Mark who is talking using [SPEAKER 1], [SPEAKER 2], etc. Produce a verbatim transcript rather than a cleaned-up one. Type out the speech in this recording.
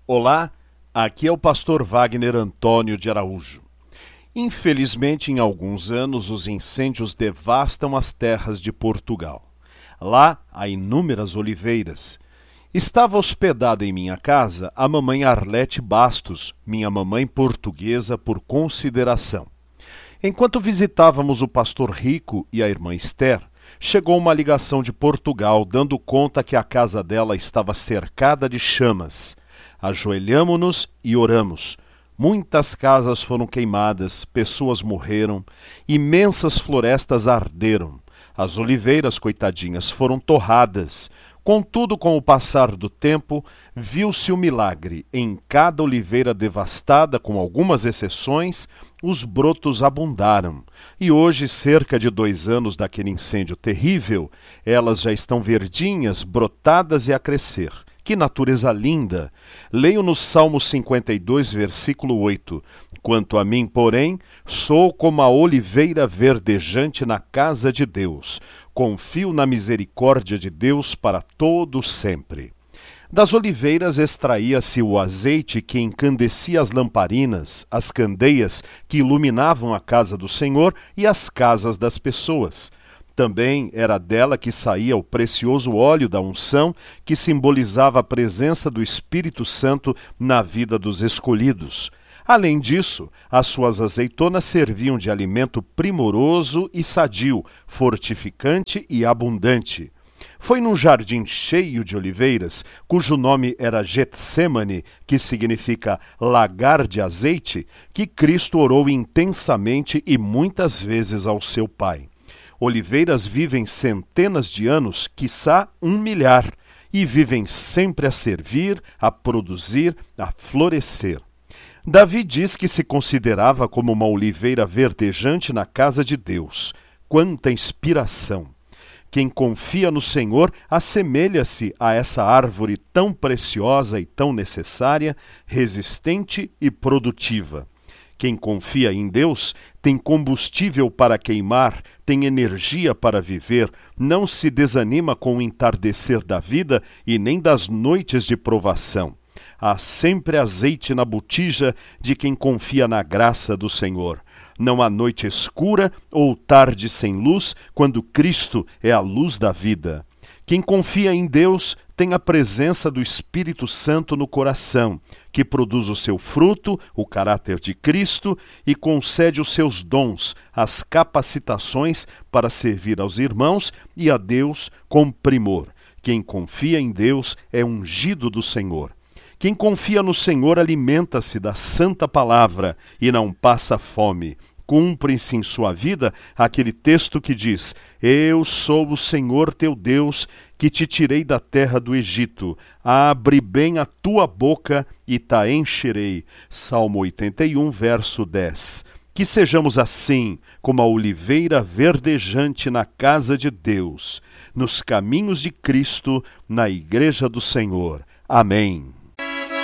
[SPEAKER 1] Olá, aqui é o pastor Wagner Antônio de Araújo. Infelizmente, em alguns anos, os incêndios devastam as terras de Portugal. Lá há inúmeras oliveiras. Estava hospedada em minha casa a mamãe Arlete Bastos, minha mamãe portuguesa por consideração. Enquanto visitávamos o pastor Rico e a irmã Esther, chegou uma ligação de Portugal dando conta que a casa dela estava cercada de chamas. Ajoelhamo-nos e oramos. Muitas casas foram queimadas, pessoas morreram, imensas florestas arderam. As oliveiras, coitadinhas, foram torradas. Contudo, com o passar do tempo, viu-se o milagre. Em cada oliveira devastada, com algumas exceções, os brotos abundaram. E hoje, cerca de dois anos daquele incêndio terrível, elas já estão verdinhas, brotadas e a crescer. Que natureza linda! Leio no Salmo cinquenta e dois, versículo oito. Quanto a mim, porém, sou como a oliveira verdejante na casa de Deus. Confio na misericórdia de Deus para todo sempre. Das oliveiras extraía-se o azeite que encandecia as lamparinas, as candeias que iluminavam a casa do Senhor e as casas das pessoas. Também era dela que saía o precioso óleo da unção, que simbolizava a presença do Espírito Santo na vida dos escolhidos. Além disso, as suas azeitonas serviam de alimento primoroso e sadio, fortificante e abundante. Foi num jardim cheio de oliveiras, cujo nome era Getsêmane, que significa lagar de azeite, que Cristo orou intensamente e muitas vezes ao seu Pai. Oliveiras vivem centenas de anos, quiçá um milhar, e vivem sempre a servir, a produzir, a florescer. Davi diz que se considerava como uma oliveira verdejante na casa de Deus. Quanta inspiração! Quem confia no Senhor assemelha-se a essa árvore tão preciosa e tão necessária, resistente e produtiva. Quem confia em Deus tem combustível para queimar, tem energia para viver, não se desanima com o entardecer da vida e nem das noites de provação. Há sempre azeite na botija de quem confia na graça do Senhor. Não há noite escura ou tarde sem luz, quando Cristo é a luz da vida. Quem confia em Deus tem a presença do Espírito Santo no coração, que produz o seu fruto, o caráter de Cristo, e concede os seus dons, as capacitações para servir aos irmãos e a Deus com primor. Quem confia em Deus é ungido do Senhor. Quem confia no Senhor alimenta-se da santa palavra e não passa fome. Cumpre-se em sua vida aquele texto que diz: Eu sou o Senhor teu Deus, que te tirei da terra do Egito. Abre bem a tua boca e te encherei. Salmo oitenta e um, verso dez. Que sejamos assim, como a oliveira verdejante na casa de Deus, nos caminhos de Cristo, na igreja do Senhor. Amém.